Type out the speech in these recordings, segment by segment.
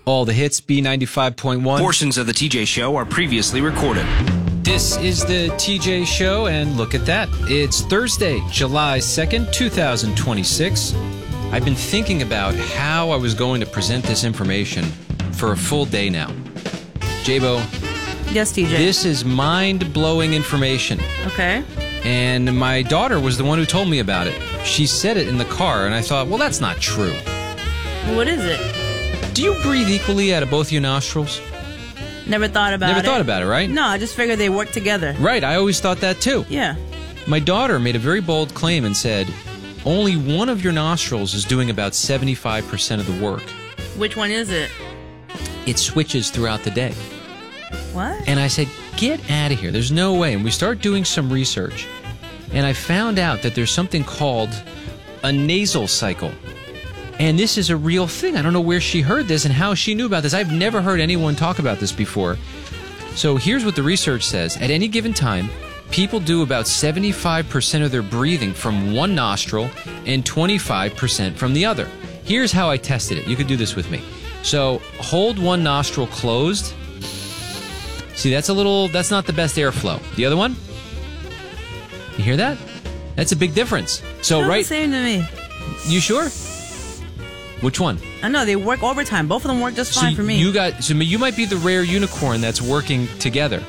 All the hits, B95.1. Portions of the TJ Show are previously recorded. This is the TJ Show, and look at that. It's Thursday, July 2nd, 2026. I've been thinking about how I was going to present this information for a full day now. J-Bo. Yes, TJ. This is mind-blowing information. Okay. And my daughter was the one who told me about it. She said it in the car, and I thought, well, that's not true. What is it? Do you breathe equally out of both your nostrils? Never thought about it. Never thought about it, right? No, I just figured they work together. Right, I always thought that too. Yeah. My daughter made a very bold claim and said, only one of your nostrils is doing about 75% of the work. Which one is it? It switches throughout the day. What? And I said, get out of here. There's no way. And we start doing some research. And I found out that there's something called a nasal cycle. And this is a real thing. I don't know where she heard this and how she knew about this. I've never heard anyone talk about this before. So here's what the research says. At any given time, people do about 75% of their breathing from one nostril and 25% from the other. Here's how I tested it. You could do this with me. So hold one nostril closed. See, that's not the best airflow. The other one? You hear that? That's a big difference. So Sounds right. the same to me. You sure? Which one? I know, they work overtime. Both of them work just fine for me. You might be the rare unicorn that's working together.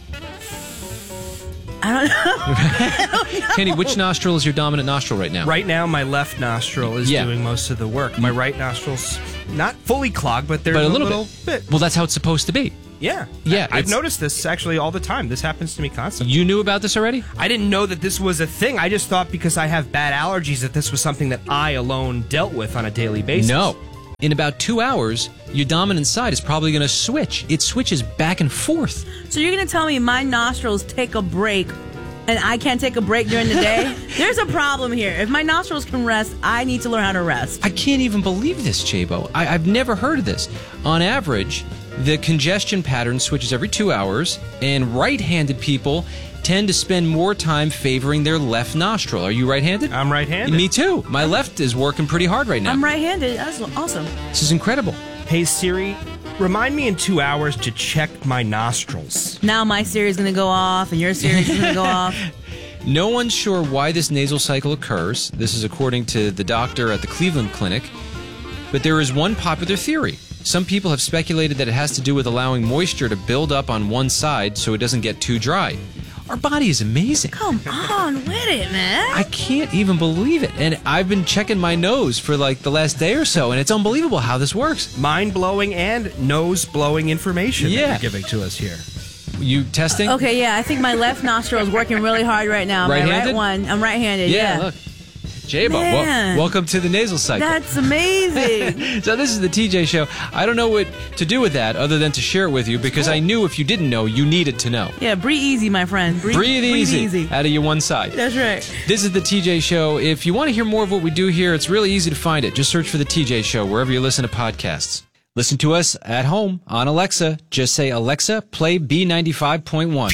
I don't know. Kenny, which nostril is your dominant nostril right now? Right now, my left nostril is doing most of the work. My right nostril's not fully clogged, but there's a little bit. Well, that's how it's supposed to be. Yeah. Yeah. I've noticed this actually all the time. This happens to me constantly. You knew about this already? I didn't know that this was a thing. I just thought because I have bad allergies that this was something that I alone dealt with on a daily basis. No. In about 2 hours, your dominant side is probably going to switch. It switches back and forth. So you're going to tell me my nostrils take a break and I can't take a break during the day? There's a problem here. If my nostrils can rest, I need to learn how to rest. I can't even believe this, J-Bo. I've never heard of this. On average, the congestion pattern switches every 2 hours, and right-handed people tend to spend more time favoring their left nostril. Are you right-handed? I'm right-handed. Me too. My left is working pretty hard right now. I'm right-handed. That's awesome. This is incredible. Hey, Siri, remind me in 2 hours to check my nostrils. Now my Siri's going to go off, and your Siri's going to go off. No one's sure why this nasal cycle occurs. This is according to the doctor at the Cleveland Clinic. But there is one popular theory. Some people have speculated that it has to do with allowing moisture to build up on one side so it doesn't get too dry. Our body is amazing. Come on with it, man. I can't even believe it. And I've been checking my nose for like the last day or so, and it's unbelievable how this works. Mind-blowing and nose-blowing information that you're giving to us here. You testing? Okay, yeah, I think my left nostril is working really hard right now. Right-handed? My right one, I'm right-handed, yeah. Look. J-Bo, Man. welcome to the nasal cycle. That's amazing. So this is the TJ Show. I don't know what to do with that other than to share it with you because I knew if you didn't know, you needed to know. Yeah, breathe easy, my friend. Breathe easy out of your one side. That's right. This is the TJ Show. If you want to hear more of what we do here, it's really easy to find it. Just search for the TJ Show wherever you listen to podcasts. Listen to us at home on Alexa. Just say, Alexa, play B95.1.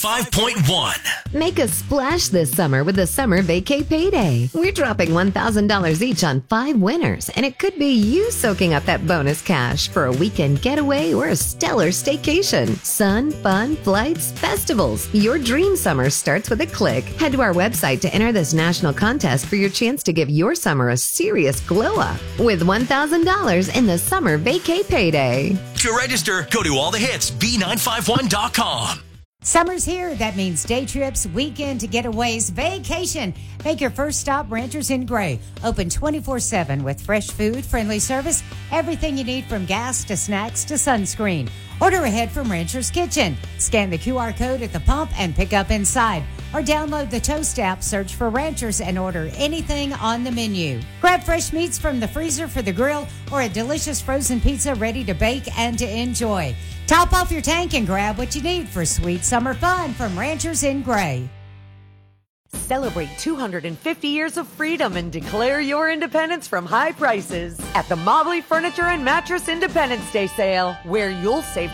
B95.1. Make a splash this summer with the Summer Vacay Payday. We're dropping $1,000 each on 5 winners, and it could be you soaking up that bonus cash for a weekend getaway or a stellar staycation. Sun, fun, flights, festivals. Your dream summer starts with a click. Head to our website to enter this national contest for your chance to give your summer a serious glow up with $1,000 in the Summer Vacay Payday. To register, go to allthehitsb951.com. Summer's here. That means day trips, weekend getaways, vacation. Make your first stop Ranchers in Gray. Open 24/7 with fresh food, friendly service, everything you need from gas to snacks to sunscreen. Order ahead from Rancher's Kitchen. Scan the QR code at the pump and pick up inside. Or download the Toast app, search for Ranchers, and order anything on the menu. Grab fresh meats from the freezer for the grill or a delicious frozen pizza ready to bake and to enjoy. Top off your tank and grab what you need for sweet summer fun from Ranchers in Gray. Celebrate 250 years of freedom and declare your independence from high prices at the Mobley Furniture and Mattress Independence Day sale, where you'll save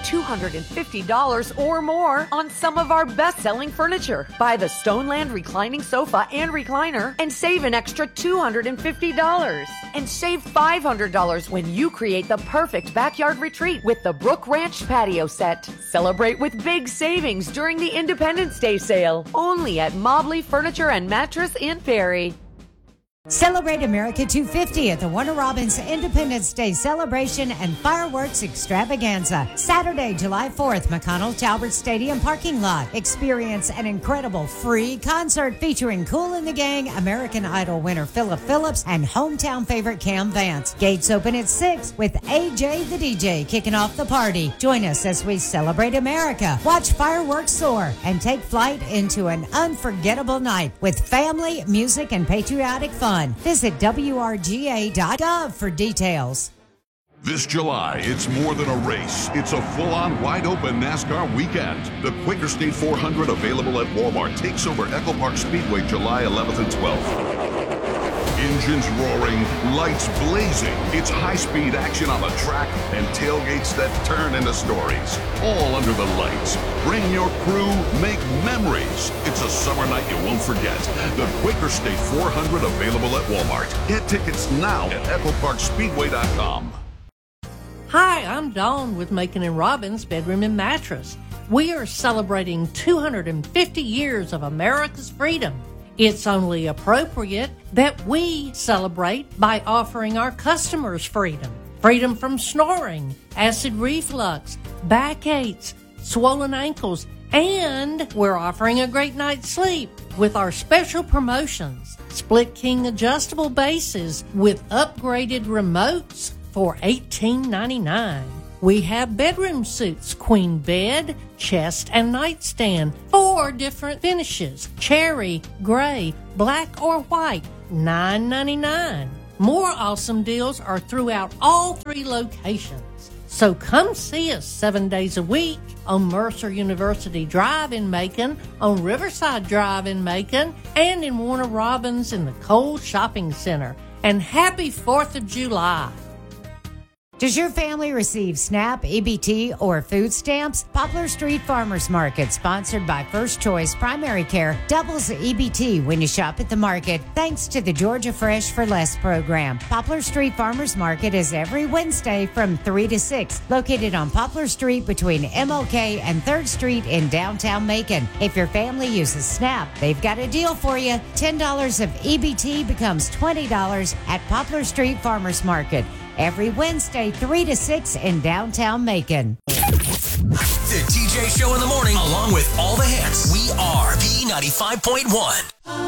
$250 or more on some of our best-selling furniture. Buy the Stoneland reclining sofa and recliner and save an extra $250. And save $500 when you create the perfect backyard retreat with the Brook Ranch patio set. Celebrate with big savings during the Independence Day sale, only at Mobley Furniture and Mattress in Perry. Celebrate America 250 at the Warner Robins Independence Day celebration and fireworks extravaganza. Saturday, July 4th, McConnell Talbert Stadium parking lot. Experience an incredible free concert featuring Kool and the Gang, American Idol winner Philip Phillips, and hometown favorite Cam Vance. Gates open at 6 with AJ the DJ kicking off the party. Join us as we celebrate America, watch fireworks soar, and take flight into an unforgettable night with family, music, and patriotic fun. Visit WRGA.gov for details. This July, it's more than a race. It's a full-on, wide-open NASCAR weekend. The Quaker State 400, available at Walmart, takes over Echo Park Speedway July 11th and 12th. Engines roaring, lights blazing. It's high-speed action on the track and tailgates that turn into stories. All under the lights. Bring your crew, make memories. It's a summer night you won't forget. The Quaker State 400, available at Walmart. Get tickets now at EchoParkSpeedway.com. Hi, I'm Dawn with Macon & Robbins Bedroom and Mattress. We are celebrating 250 years of America's freedom. It's only appropriate that we celebrate by offering our customers freedom. Freedom from snoring, acid reflux, backaches, swollen ankles, and we're offering a great night's sleep with our special promotions. Split King adjustable bases with upgraded remotes for $18.99. We have bedroom suits, queen bed, chest, and nightstand, 4 different finishes, cherry, gray, black, or white, $9.99. More awesome deals are throughout all 3 locations. So come see us 7 days a week on Mercer University Drive in Macon, on Riverside Drive in Macon, and in Warner Robins in the Cole Shopping Center. And happy 4th of July. Does your family receive SNAP, EBT, or food stamps? Poplar Street Farmers Market, sponsored by First Choice Primary Care, doubles EBT when you shop at the market thanks to the Georgia Fresh for Less program. Poplar Street Farmers Market is every Wednesday from 3 to 6, located on Poplar Street between MLK and 3rd Street in downtown Macon. If your family uses SNAP, they've got a deal for you. $10 of EBT becomes $20 at Poplar Street Farmers Market. Every Wednesday, 3 to 6 in downtown Macon. The TJ Show in the morning, along with all the hits. We are B95.1.